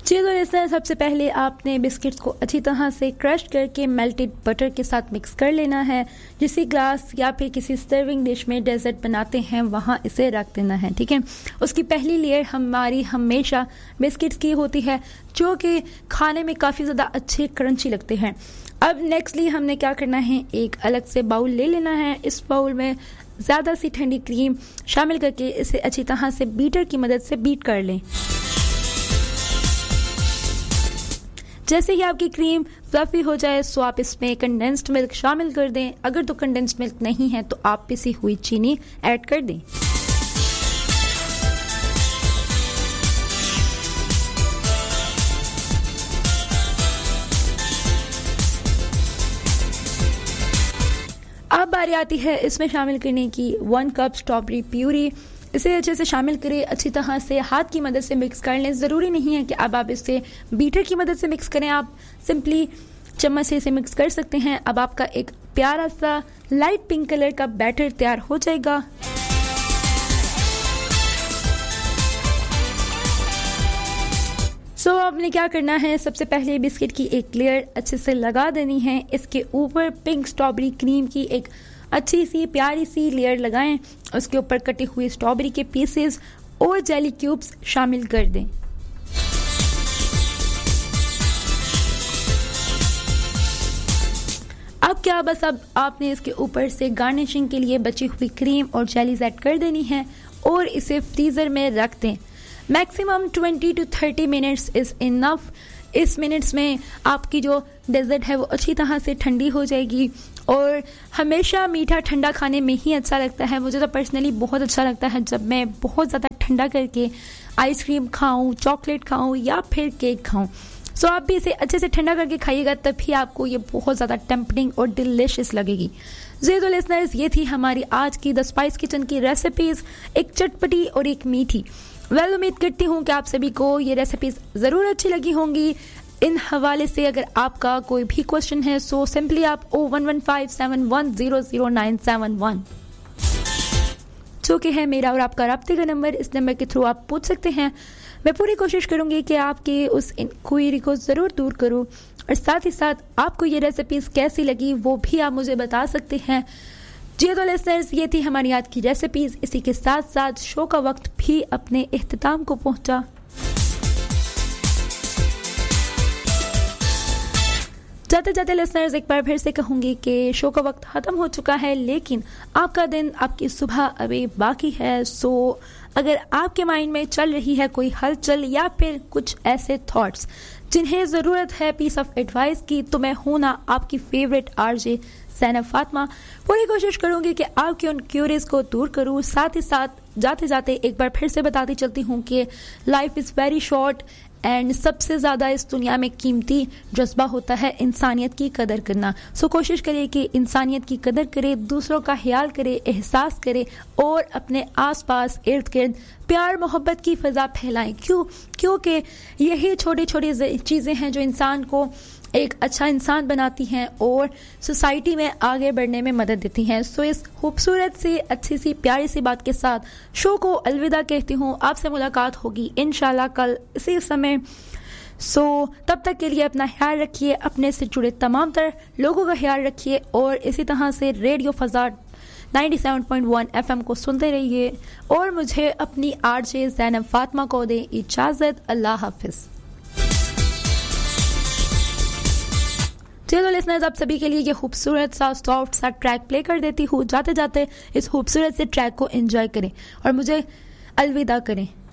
जी तो लिसनर, सबसे पहले आपने बिस्किट्स को अच्छी तरह से क्रश करके मेल्टेड बटर के साथ मिक्स कर लेना है। जिसी ग्लास या फिर किसी सर्विंग डिश में डेजर्ट बनाते हैं वहाँ इसे रख देना है, ठीक है। उसकी पहली लेयर हमारी हमेशा बिस्किट्स की होती है, जो कि खाने में काफ़ी ज़्यादा अच्छे क्रंची लगते हैं। अब नेक्स्टली हमने क्या करना है, एक अलग से बाउल ले लेना है। इस बाउल में ज़्यादा सी ठंडी क्रीम शामिल करके इसे अच्छी तरह से बीटर की मदद से बीट कर लें। जैसे ही आपकी क्रीम फ्लफी हो जाए तो आप इसमें कंडेंस्ड मिल्क शामिल कर दें। अगर तो कंडेंस्ड मिल्क नहीं है तो आप पिसी हुई चीनी ऐड कर दें। अब बारी आती है इसमें शामिल करने की 1 कप स्ट्रॉबेरी प्यूरी। इसे अच्छे से शामिल करें, अच्छी तरह से हाथ की मदद से मिक्स कर लें। ज़रूरी नहीं है कि अब आप इसे बीटर की मदद से मिक्स करें, आप सिंपली चम्मच से इसे मिक्स कर सकते हैं। अब आपका एक प्यारा सा लाइट पिंक कलर का बैटर तैयार हो जाएगा। सो आपने क्या करना है, सबसे पहले बिस्किट की एक लेयर अच्छे से लगा देनी है। इसके ऊपर पिंक स्ट्रॉबेरी क्रीम की एक अच्छी सी प्यारी सी लेयर लगाएं। उसके ऊपर कटे हुए स्ट्रॉबेरी के पीसेस और जेली क्यूब्स शामिल कर दें। अब क्या, बस अब आपने इसके ऊपर से गार्निशिंग के लिए बची हुई क्रीम और जेलीज ऐड कर देनी है और इसे फ्रीजर में रख दें। Maximum 20 to 30 minutes is enough. इस मिनट्स में आपकी जो डेजर्ट है वो अच्छी तरह से ठंडी हो जाएगी। और हमेशा मीठा ठंडा खाने में ही अच्छा लगता है। मुझे तो पर्सनली बहुत अच्छा लगता है जब मैं बहुत ज़्यादा ठंडा करके आइसक्रीम खाऊं, चॉकलेट खाऊं या फिर केक खाऊं। सो आप भी इसे अच्छे से ठंडा करके खाइएगा, तभी आपको ये बहुत ज़्यादा टेम्पटिंग और डिलिशियस लगेगी। जी तो लिसनर्स, ये थी हमारी आज की द स्पाइस किचन की रेसिपीज़, एक चटपटी और एक मीठी। उम्मीद करती हूँ कि आप सभी को ये रेसिपीज़ ज़रूर अच्छी लगी होंगी। इन हवाले से अगर आपका कोई भी क्वेश्चन है सो सिंपली आप 01157100971 जो कि है मेरा और आपका राब्ते का नंबर, इस नंबर के थ्रू आप पूछ सकते हैं। मैं पूरी कोशिश करूंगी कि आपकी उस इंक्वायरी को ज़रूर दूर करूं और साथ ही साथ आपको ये रेसिपीज़ कैसी लगी वो भी आप मुझे बता सकते हैं। जी तो लिसनर्स, ये थी हमारी आज की रेसिपीज़। इसी के साथ साथ शो का वक्त भी अपने इख्तिताम को पहुंचा। जाते जाते लिसनर्स, एक बार फिर से कहूंगी कि शो का वक्त खत्म हो चुका है, लेकिन आपका दिन, आपकी सुबह अभी बाकी है। सो अगर आपके माइंड में चल रही है कोई हलचल या फिर कुछ ऐसे थॉट्स जिन्हें ज़रूरत है पीस ऑफ एडवाइस की, तो मैं हूं ना आपकी फेवरेट आरजे ज़ैनब फातिमा। पूरी कोशिश करूंगी कि आपके उन क्यूरीज को दूर करूं। साथ ही साथ जाते जाते एक बार फिर से बताती चलती हूं कि life is very short and सबसे ज़्यादा इस दुनिया में कीमती जज्बा होता है इंसानियत की कदर करना। सो कोशिश करें कि इंसानियत की कदर करें, दूसरों का ख्याल करें, एहसास करें और अपने आसपास इर्द गिर्द प्यार मोहब्बत की फ़ज़ा फैलाएं। क्योंकि यही छोटी छोटी चीज़ें हैं जो इंसान को एक अच्छा इंसान बनाती हैं और सोसाइटी में आगे बढ़ने में मदद देती हैं। सो इस खूबसूरत सी, अच्छी सी, प्यारी सी बात के साथ शो को अलविदा कहती हूँ। आपसे मुलाकात होगी इंशाल्लाह कल इसी समय। सो तब तक के लिए अपना ख्याल रखिए, अपने से जुड़े तमाम तर लोगों का ख्याल रखिए और इसी तरह से रेडियो फज़ा 97.1 FM को सुनते रहिए और मुझे अपनी आरजे ज़ैनब फातिमा को दें इजाज़त। अल्लाह हाफिज़। चलो लिसनर्स, आप सभी के लिए ये खूबसूरत सा सॉफ्ट सा ट्रैक प्ले कर देती हूँ। जाते जाते इस खूबसूरत से ट्रैक को एंजॉय करें और मुझे अलविदा करें।